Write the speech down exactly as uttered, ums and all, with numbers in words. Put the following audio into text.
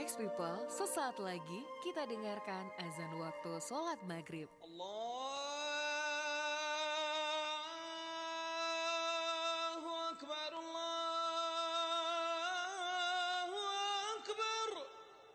Next people, sesaat lagi kita dengarkan azan waktu sholat maghrib. Allah